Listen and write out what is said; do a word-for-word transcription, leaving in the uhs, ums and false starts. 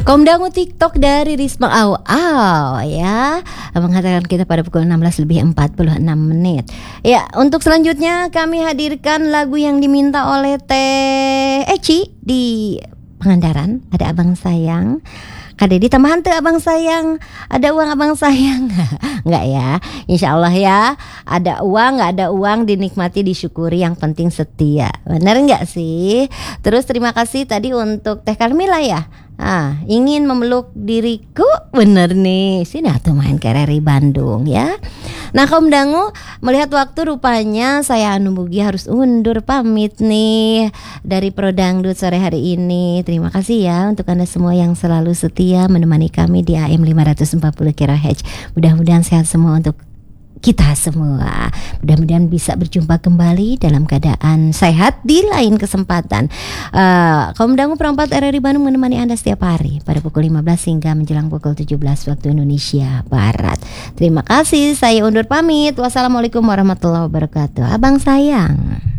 Komdangu TikTok dari Risma Au Au ya, mengatakan kita pada pukul enam belas lebih empat puluh enam menit. Ya, untuk selanjutnya kami hadirkan lagu yang diminta oleh Teh Eci di Pangandaran. Ada Abang Sayang, Kak Dedi tambahan tuh Abang Sayang. Ada uang Abang Sayang? Enggak ya, insya Allah ya. Ada uang, gak ada uang, dinikmati, disyukuri, yang penting setia. Bener gak sih? Terus terima kasih tadi untuk Teh Karmila ya. Ah, ingin memeluk diriku, bener nih. Sini atuh main ke R R I Bandung ya. Nah, kaum dangu, melihat waktu rupanya saya Anu Bugi harus undur pamit nih dari Prodangdut sore hari ini. Terima kasih ya untuk Anda semua yang selalu setia menemani kami di A M lima ratus empat puluh kilohertz. Mudah-mudahan sehat semua untuk kita semua. Mudah-mudahan bisa berjumpa kembali dalam keadaan sehat di lain kesempatan. uh, Kaum dangu perempat R R I Bandung menemani Anda setiap hari pada pukul lima belas hingga menjelang pukul tujuh belas waktu Indonesia Barat. Terima kasih, saya undur pamit. Wassalamualaikum warahmatullahi wabarakatuh. Abang Sayang.